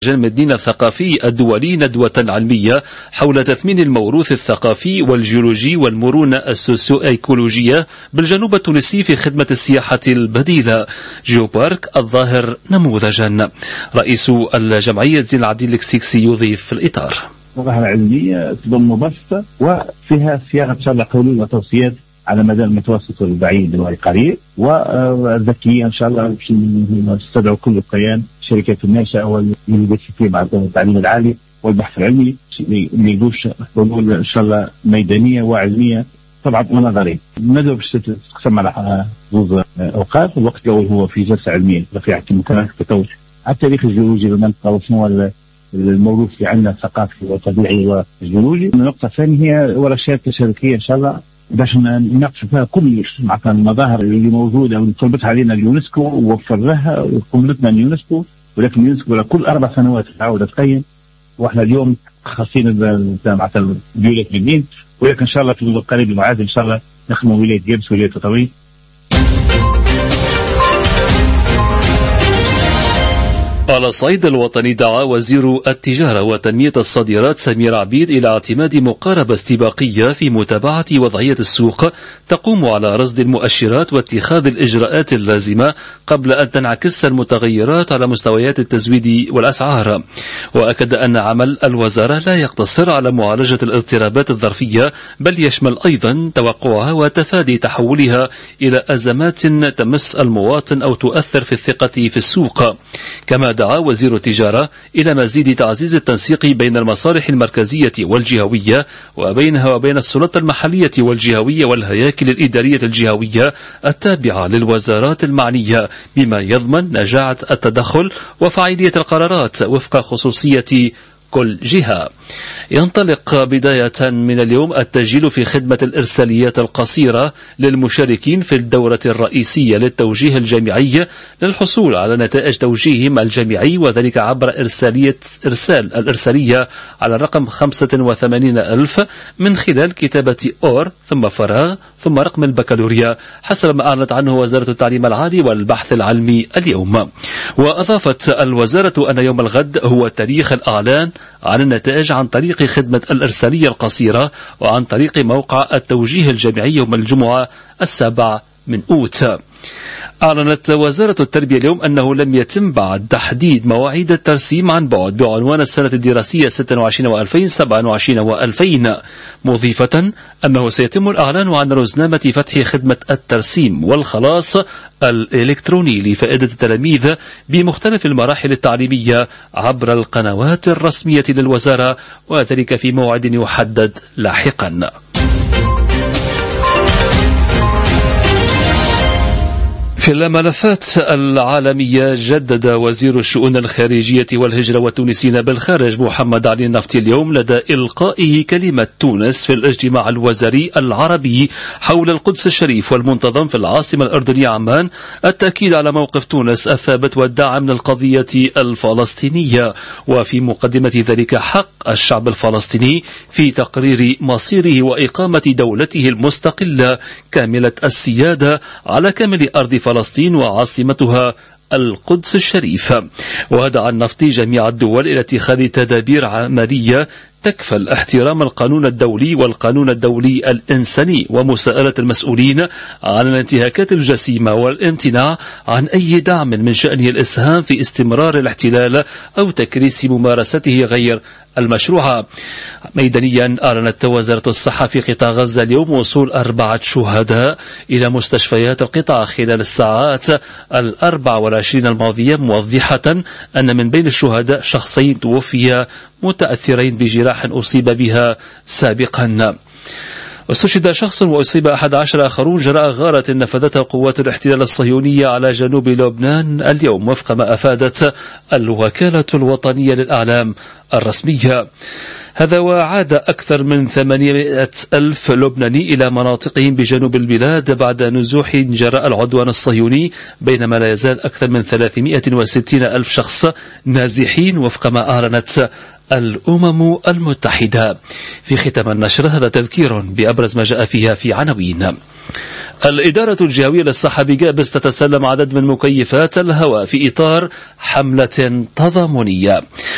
جلم الدين الثقافي الدولي ندوة علمية حول تثمين الموروث الثقافي والجيولوجي والمرونة السوسيو ايكولوجية بالجنوب التونسي في خدمة السياحة البديلة. جيوبارك الظاهر نموذجا. رئيس الجمعية زين العابدين الكسيكسي يضيف في الإطار. مظاهرة علمية تضم مبسطة وفيها صياغة إن شاء الله حلول وتوصيات على مدى المتوسط والبعيد والقريب، والذكية إن شاء الله نستدعو كل القيام الشركات الناشئة واليونيفرسيتي بعد التعليم العالي والبحث العلمي اللي يلقوش حلول إن شاء الله ميدانية وعلمية طبعا ونظرية. الندوة باش تقسم على زوج أوقات. الوقت الأول هو في جلسة علمية رفيعة المكانات التوجه على التاريخ الجيولوجي للمنطقة وشنو الموروث اللي عندنا الثقافي والطبيعي والجيولوجي. النقطة الثانية هي ورشات تشاركية إن شاء الله باش نناقش فيها كل معناتها المظاهر اللي موجودة واللي طلبتها علينا اليونسكو ووفر لها وقملتنا اليونسكو، ولكن اليونسكو كل 4 سنوات تعاود تقيم، واحنا اليوم خاصين معناتها الولاية بالدين، ولكن إن شاء الله في القريب المعادل إن شاء الله نخدموا ولاية جابس ولاية تطاوين. على الصعيد الوطني دعا وزير التجارة وتنمية الصادرات سمير عبيد إلى اعتماد مقاربة استباقية في متابعة وضعية السوق تقوم على رصد المؤشرات واتخاذ الإجراءات اللازمة قبل أن تنعكس المتغيرات على مستويات التزويد والأسعار. وأكد أن عمل الوزارة لا يقتصر على معالجة الاضطرابات الظرفية، بل يشمل أيضا توقعها وتفادي تحولها إلى أزمات تمس المواطن أو تؤثر في الثقة في السوق. كما دعا وزير التجارة إلى مزيد تعزيز التنسيق بين المصالح المركزية والجهوية وبينها وبين السلطة المحلية والجهوية والهياكل الإدارية الجهوية التابعة للوزارات المعنية، بما يضمن نجاعة التدخل وفاعلية القرارات وفق خصوصية كل جهة. ينطلق بداية من اليوم التسجيل في خدمة الإرساليات القصيرة للمشاركين في الدورة الرئيسية للتوجيه الجامعي للحصول على نتائج توجيههم الجامعي، وذلك عبر إرسال الإرسالية على الرقم 85,000 من خلال كتابة أور ثم فراغ ثم رقم البكالوريا حسب ما أعلنت عنه وزارة التعليم العالي والبحث العلمي اليوم. وأضافت الوزارة أن يوم الغد هو تاريخ الإعلان عن النتائج عن طريق خدمة الإرسالية القصيرة وعن طريق موقع التوجيه الجامعي يوم الجمعة 7 من أوت. أعلنت وزارة التربية اليوم أنه لم يتم بعد تحديد مواعيد الترسيم عن بعد بعنوان السنة الدراسية 26 و2000 27 و2000، مضيفة أنه سيتم الإعلان عن رزنامة فتح خدمة الترسيم والخلاص الإلكتروني لفائدة التلاميذ بمختلف المراحل التعليمية عبر القنوات الرسمية للوزارة، وذلك في موعد يحدد لاحقا. في الملفات العالمية، جدد وزير الشؤون الخارجية والهجرة والتونسيين بالخارج محمد علي النفطي اليوم لدى إلقائه كلمة تونس في الاجتماع الوزاري العربي حول القدس الشريف والمنتظم في العاصمة الأردنية عمان التأكيد على موقف تونس الثابت والداعم للقضية الفلسطينية، وفي مقدمة ذلك حق الشعب الفلسطيني في تقرير مصيره وإقامة دولته المستقلة كاملة السيادة على كامل أرض فلسطين وعاصمتها القدس الشريف. ودعا النفطي جميع الدول إلى اتخاذ تدابير عملية تكفل احترام القانون الدولي والقانون الدولي الإنساني ومساءلة المسؤولين عن الانتهاكات الجسيمة والامتناع عن أي دعم من شأنه الإسهام في استمرار الاحتلال أو تكريس ممارسته غير المشروعة. ميدانيا، أعلنت وزارة الصحة في قطاع غزة اليوم وصول 4 شهداء إلى مستشفيات القطاع خلال الساعات 24 الماضية، موضحة أن من بين الشهداء شخصين توفيا متأثرين بجراح أصيب بها سابقا. استشهد شخص وأصيب 11 آخرون جراء غارة نفذتها قوات الاحتلال الصهيونية على جنوب لبنان اليوم، وفق ما أفادت الوكالة الوطنية للأعلام الرسمية. هذا وعاد أكثر من 800,000 لبناني إلى مناطقهم بجنوب البلاد بعد نزوح جراء العدوان الصهيوني، بينما لا يزال أكثر من 360,000 شخص نازحين وفق ما أعلنت الأمم المتحدة. في ختام النشر هذا تذكير بأبرز ما جاء فيها في عناوين. الإدارة الجهوية للصحة بجابس تتسلم عدد من مكيفات الهواء في إطار حملة تضامنية.